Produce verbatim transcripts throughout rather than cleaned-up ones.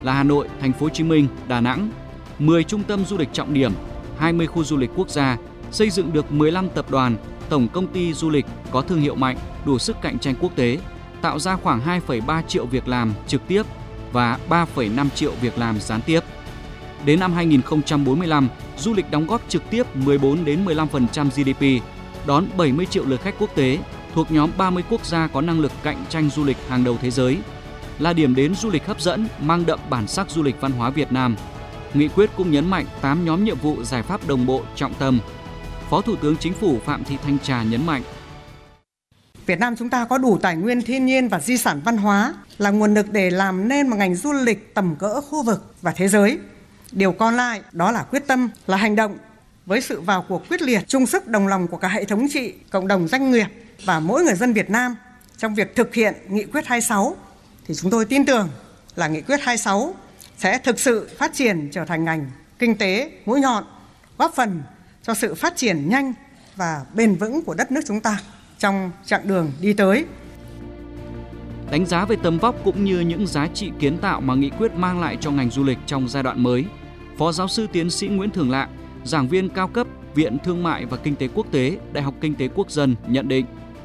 là Hà Nội, Thành phố Hồ Chí Minh, Đà Nẵng, mười trung tâm du lịch trọng điểm, hai mươi khu du lịch quốc gia, xây dựng được mười lăm tập đoàn, tổng công ty du lịch có thương hiệu mạnh, đủ sức cạnh tranh quốc tế, tạo ra khoảng hai phẩy ba triệu việc làm trực tiếp và ba phẩy năm triệu việc làm gián tiếp. Đến năm hai nghìn không trăm bốn mươi lăm, du lịch đóng góp trực tiếp mười bốn đến mười lăm phần trăm giê đê pê, đón bảy mươi triệu lượt khách quốc tế, thuộc nhóm ba mươi quốc gia có năng lực cạnh tranh du lịch hàng đầu thế giới, là điểm đến du lịch hấp dẫn, mang đậm bản sắc du lịch văn hóa Việt Nam. Nghị quyết cũng nhấn mạnh tám nhóm nhiệm vụ giải pháp đồng bộ trọng tâm. Phó Thủ tướng Chính phủ Phạm Thị Thanh Trà nhấn mạnh: Việt Nam chúng ta có đủ tài nguyên thiên nhiên và di sản văn hóa là nguồn lực để làm nên một ngành du lịch tầm cỡ khu vực và thế giới. Điều còn lại đó là quyết tâm, là hành động. Với sự vào cuộc quyết liệt, chung sức đồng lòng của cả hệ thống chính trị, cộng đồng doanh nghiệp và mỗi người dân Việt Nam trong việc thực hiện Nghị quyết hai mươi sáu, thì chúng tôi tin tưởng là Nghị quyết hai mươi sáu sẽ thực sự phát triển trở thành ngành kinh tế mũi nhọn, góp phần cho sự phát triển nhanh và bền vững của đất nước chúng ta trong chặng đường đi tới. Đánh giá về tầm vóc cũng như những giá trị kiến tạo mà nghị quyết mang lại cho ngành du lịch trong giai đoạn mới, Phó Giáo sư Tiến sĩ Nguyễn Thường Lạng, giảng viên cao cấp Viện Thương mại và Kinh tế Quốc tế, Đại học Kinh tế Quốc dân nhận định: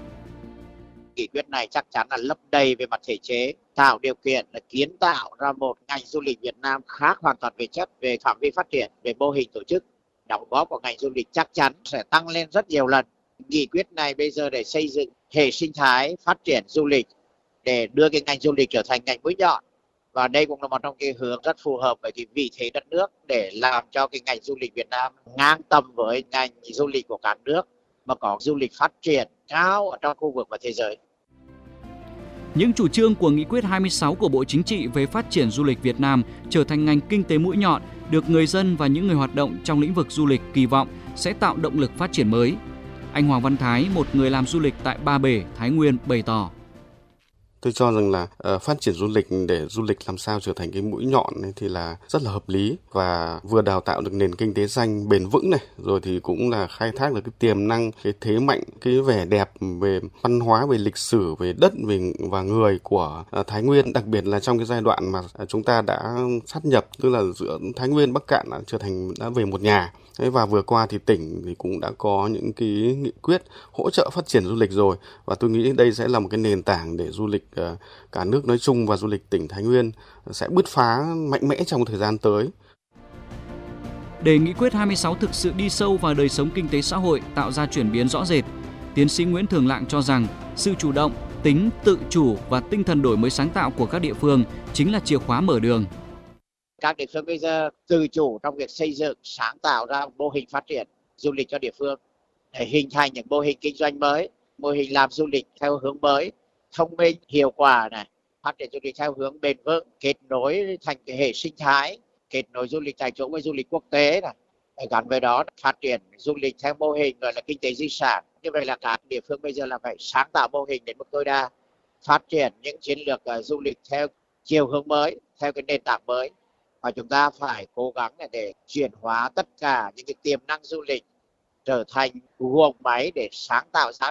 Nghị quyết này chắc chắn là lấp đầy về mặt thể chế, tạo điều kiện là kiến tạo ra một ngành du lịch Việt Nam khác hoàn toàn về chất, về phạm vi phát triển, về mô hình tổ chức. Đóng góp của ngành du lịch chắc chắn sẽ tăng lên rất nhiều lần. Nghị quyết này bây giờ để xây dựng hệ sinh thái phát triển du lịch, để đưa cái ngành du lịch trở thành ngành mũi nhọn. Và đây cũng là một trong cái hướng rất phù hợp với cái vị thế đất nước để làm cho cái ngành du lịch Việt Nam ngang tầm với ngành du lịch của cả nước, mà có du lịch phát triển cao ở trong khu vực và thế giới. Những chủ trương của Nghị quyết hai mươi sáu của Bộ Chính trị về phát triển du lịch Việt Nam trở thành ngành kinh tế mũi nhọn được người dân và những người hoạt động trong lĩnh vực du lịch kỳ vọng sẽ tạo động lực phát triển mới. Anh Hoàng Văn Thái, một người làm du lịch tại Ba Bể, Thái Nguyên bày tỏ: Tôi cho rằng là uh, phát triển du lịch để du lịch làm sao trở thành cái mũi nhọn ấy thì là rất là hợp lý, và vừa đào tạo được nền kinh tế xanh bền vững này, rồi thì cũng là khai thác được cái tiềm năng, cái thế mạnh, cái vẻ đẹp về văn hóa, về lịch sử, về đất, về và người của uh, Thái Nguyên, đặc biệt là trong cái giai đoạn mà uh, chúng ta đã sát nhập, tức là giữa Thái Nguyên, Bắc Kạn đã trở thành đã về một nhà. Thế và vừa qua thì tỉnh thì cũng đã có những cái nghị quyết hỗ trợ phát triển du lịch rồi, và tôi nghĩ đây sẽ là một cái nền tảng để du lịch uh, cả nước nói chung và du lịch tỉnh Thái Nguyên sẽ bứt phá mạnh mẽ trong thời gian tới. Để nghị quyết hai mươi sáu thực sự đi sâu vào đời sống kinh tế xã hội, tạo ra chuyển biến rõ rệt, Tiến sĩ Nguyễn Thường Lạng cho rằng sự chủ động, tính tự chủ và tinh thần đổi mới sáng tạo của các địa phương chính là chìa khóa mở đường. Các địa phương bây giờ tự chủ trong việc xây dựng, sáng tạo ra mô hình phát triển du lịch cho địa phương, để hình thành những mô hình kinh doanh mới, mô hình làm du lịch theo hướng mới, thông minh, hiệu quả này, phát triển du lịch theo hướng bền vững, kết nối thành cái hệ sinh thái, kết nối du lịch tại chỗ với du lịch quốc tế này, gắn với đó phát triển du lịch theo mô hình gọi là kinh tế di sản. Như vậy là các địa phương bây giờ là phải sáng tạo mô hình đến mức tối đa, phát triển những chiến lược uh, du lịch theo chiều hướng mới, theo cái nền tảng mới. Và chúng ta phải cố gắng để chuyển hóa tất cả những cái tiềm năng du lịch trở thành guồng máy để sáng tạo ra